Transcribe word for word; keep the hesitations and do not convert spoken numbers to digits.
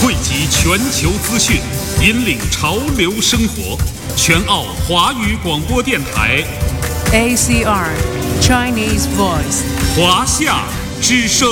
汇集全球资讯，引领潮流生活。全澳华语广播电台 A C R Chinese Voice 华夏之声。